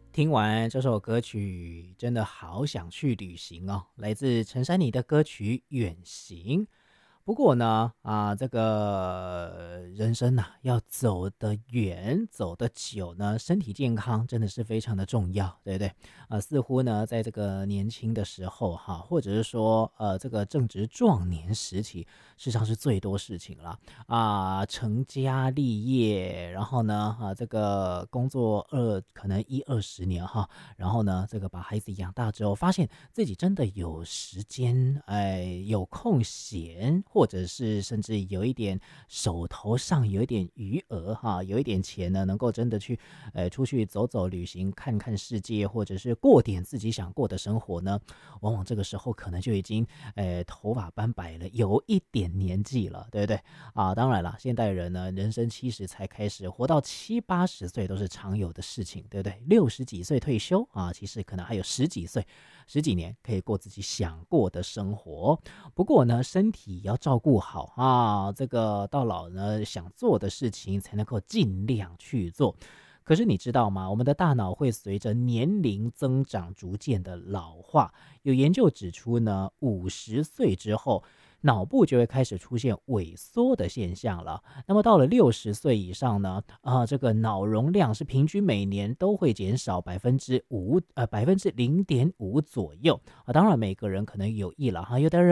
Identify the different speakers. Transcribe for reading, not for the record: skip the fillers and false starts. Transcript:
Speaker 1: 听完这首歌曲，真的好想去旅行哦，来自陈珊妮的歌曲《远行》。不过呢，这个人生呐、要走得远、走得久呢，身体健康真的是非常的重要，对不对？似乎呢，在这个年轻的时候哈，或者是说，这个正值壮年时期，事实上是最多事情了成家立业，然后呢，这个工作可能10-20年哈，然后呢，这个把孩子养大之后，发现自己真的有时间，有空闲，或者是甚至有一点手头上有一点余额哈，有一点钱呢，能够真的去，出去走走旅行，看看世界，或者是过点自己想过的生活呢，往往这个时候可能就已经，头发斑白了，有一点年纪了，对不对？当然了，现代人呢，人生70才开始，活到70-80岁都是常有的事情，对不对？60几岁退休其实可能还有十几岁、十几年可以过自己想过的生活。不过呢，身体要照顾好这个到老呢，想做的事情才能够尽量去做。可是你知道吗？我们的大脑会随着年龄增长逐渐的老化。有研究指出呢，50岁之后，脑部就会开始出现萎缩的现象了。那么到了60岁以上呢，这个脑容量是平均每年都会减少5%，0.5%左右当然每个人可能有异了哈，有的人